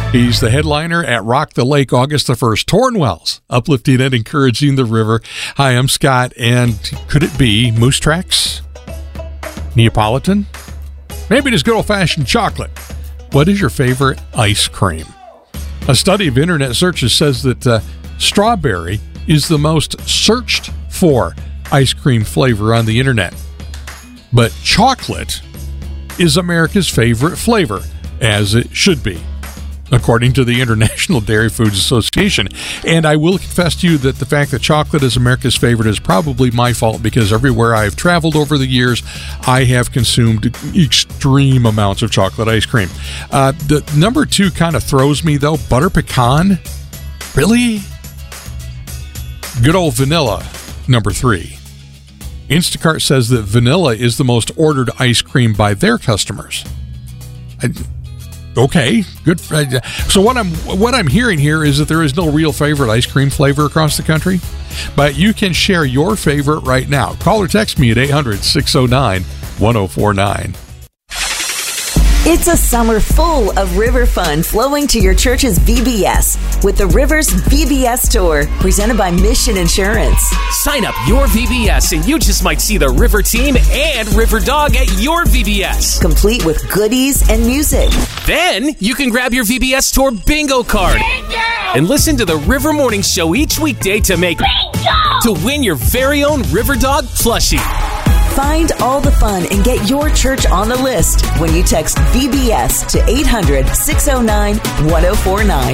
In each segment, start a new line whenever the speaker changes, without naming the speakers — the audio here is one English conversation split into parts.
He's the headliner at Rock the Lake August the 1st. Torrin Wells, uplifting and encouraging the river. Hi, I'm Scott, and could it be Moose Tracks? Neapolitan? Maybe just good old-fashioned chocolate. What is your favorite ice cream? A study of internet searches says that strawberry is the most searched for ice cream flavor on the internet. But chocolate is America's favorite flavor, as it should be, according to the International Dairy Foods Association. And I will confess to you that the fact that chocolate is America's favorite is probably my fault, because everywhere I've traveled over the years, I have consumed extreme amounts of chocolate ice cream. The number 2 kind of throws me, though. Butter pecan? Really? Good old vanilla, number 3. Instacart says that vanilla is the most ordered ice cream by their customers. Okay, good. So what I'm hearing here is that there is no real favorite ice cream flavor across the country, but you can share your favorite right now. Call or text me at 800-609-1049.
It's a summer full of river fun flowing to your church's VBS with the Rivers VBS Tour, presented by Mission Insurance.
Sign up your VBS and you just might see the River Team and River Dog at your VBS.
Complete with goodies and music.
Then you can grab your VBS Tour bingo card and listen to the River Morning Show each weekday to win your very own River Dog plushie.
Find all the fun and get your church on the list when you text VBS to 800-609-1049.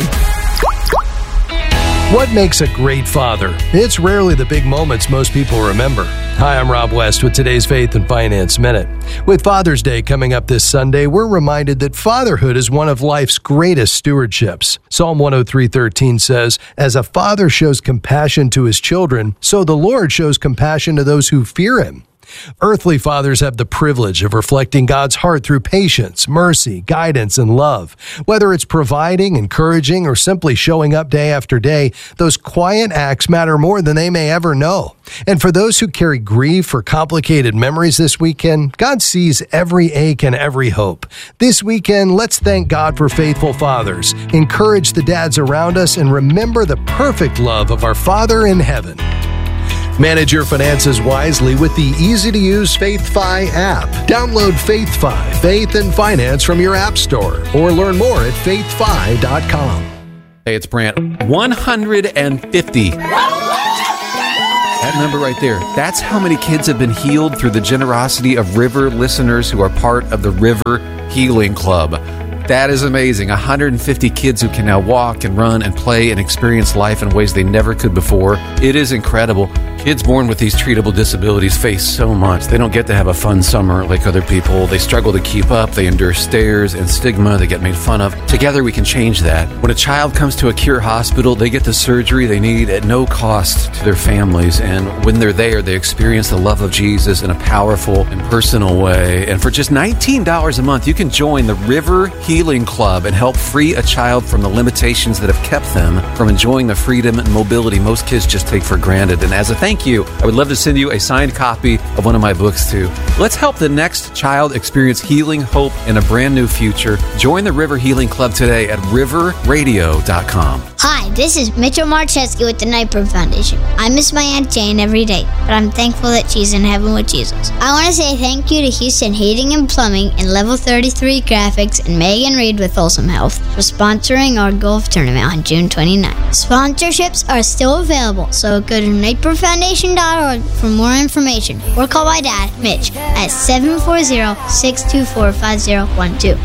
What makes a great father? It's rarely the big moments most people remember. Hi, I'm Rob West with today's Faith and Finance Minute. With Father's Day coming up this Sunday, we're reminded that fatherhood is one of life's greatest stewardships. Psalm 103:13 says, "As a father shows compassion to his children, so the Lord shows compassion to those who fear him." Earthly fathers have the privilege of reflecting God's heart through patience, mercy, guidance, and love. Whether it's providing, encouraging, or simply showing up day after day, those quiet acts matter more than they may ever know. And for those who carry grief or complicated memories this weekend, God sees every ache and every hope. This weekend, let's thank God for faithful fathers, encourage the dads around us, and remember the perfect love of our Father in heaven. Manage your finances wisely with the easy-to-use FaithFi app. Download FaithFi, Faith and Finance from your app store, or learn more at faithfi.com.
Hey, it's Brant. 150. That number right there, that's how many kids have been healed through the generosity of River listeners who are part of the River Healing Club. That is amazing. 150 kids who can now walk and run and play and experience life in ways they never could before. It is incredible. Kids born with these treatable disabilities face so much. They don't get to have a fun summer like other people. They struggle to keep up. They endure stares and stigma. They get made fun of. Together we can change that. When a child comes to a Cure hospital, they get the surgery they need at no cost to their families. And when they're there, they experience the love of Jesus in a powerful and personal way. And for just $19 a month, you can join the River Healing Club and help free a child from the limitations that have kept them from enjoying the freedom and mobility most kids just take for granted. And as a thank you, I would love to send you a signed copy of one of my books too. Let's help the next child experience healing, hope, and a brand new future. Join the River Healing Club today at riverradio.com.
Hi, this is Mitchell Marcheski with the Knightburn Foundation. I miss my Aunt Jane every day, but I'm thankful that she's in heaven with Jesus. I want to say thank you to Houston Heating and Plumbing and Level 33 Graphics and Megan Reed with Wholesome Health for sponsoring our golf tournament on June 29th. Sponsorships are still available, so go to knightburnfoundation.org for more information or call my dad, Mitch, at 740-624-5012.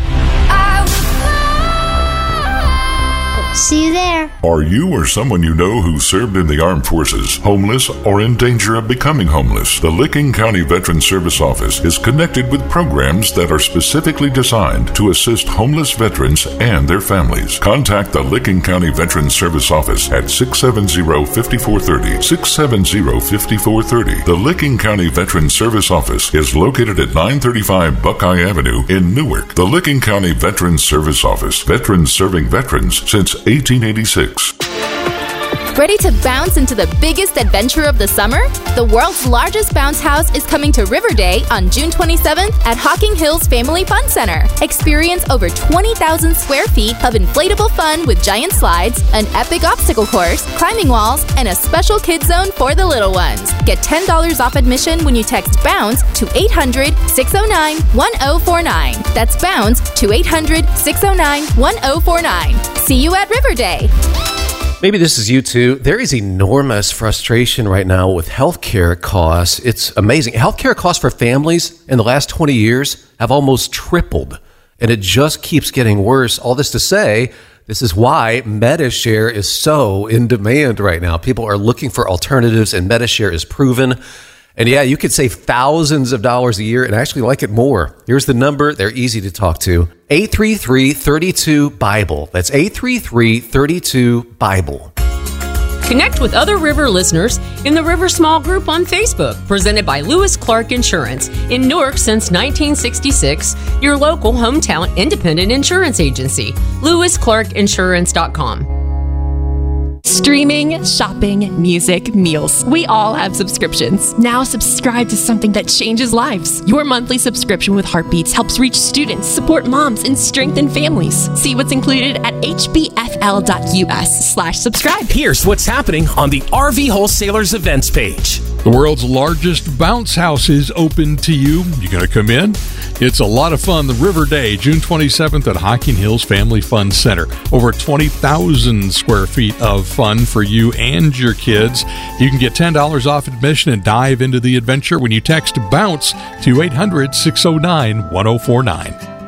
See you there.
Are you or someone you know who served in the armed forces homeless or in danger of becoming homeless? The Licking County Veterans Service Office is connected with programs that are specifically designed to assist homeless veterans and their families. Contact the Licking County Veterans Service Office at 670-5430, 670-5430. The Licking County Veterans Service Office is located at 935 Buckeye Avenue in Newark. The Licking County Veterans Service Office, veterans serving veterans since 1886.
Ready to bounce into the biggest adventure of the summer? The world's largest bounce house is coming to River Day on June 27th at Hocking Hills Family Fun Center. Experience over 20,000 square feet of inflatable fun with giant slides, an epic obstacle course, climbing walls, and a special kids zone for the little ones. Get $10 off admission when you text BOUNCE to 800-609-1049. That's BOUNCE to 800-609-1049. See you at River Day.
Maybe this is you too. There is enormous frustration right now with healthcare costs. It's amazing. Healthcare costs for families in the last 20 years have almost tripled, and it just keeps getting worse. All this to say, this is why MediShare is so in demand right now. People are looking for alternatives, and MediShare is proven. And yeah, you could save thousands of dollars a year and actually like it more. Here's the number. They're easy to talk to. 833-32-BIBLE. That's 833-32-BIBLE.
Connect with other River listeners in the River Small Group on Facebook, presented by Lewis Clark Insurance. In Newark since 1966, your local hometown independent insurance agency. LewisClarkInsurance.com.
Streaming, shopping, music, meals. We all have subscriptions. Now subscribe to something that changes lives. Your monthly subscription with Heartbeats helps reach students, support moms, and strengthen families. See what's included at hbfl.us/subscribe.
Here's what's happening on the RV Wholesalers events page.
The world's largest bounce house is open to you. You going to come in? It's a lot of fun. The River Day, June 27th at Hocking Hills Family Fun Center. Over 20,000 square feet of fun for you and your kids. You can get $10 off admission and dive into the adventure when you text BOUNCE to 800-609-1049.